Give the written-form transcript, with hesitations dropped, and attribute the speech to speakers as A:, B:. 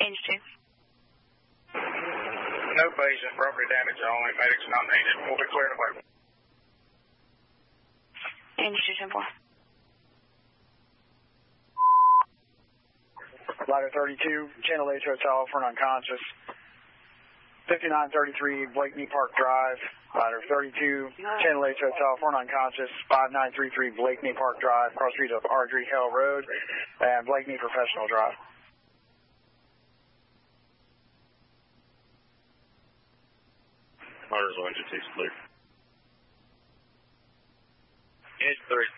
A: Angel 2.
B: No patient, property damage only, medics not needed. We'll be cleared away.
A: Angel 2, 10-4.
C: Ladder 32, Channel H Hotel for an unconscious. 5933 Blakeney Park Drive. Ladder 32, Channel H Hotel for an unconscious. 5933 Blakeney Park Drive, cross street of Ardrey Hill Road and Blakeney Professional Drive.
D: Motors 1 to 6 clear.
B: Edge 3.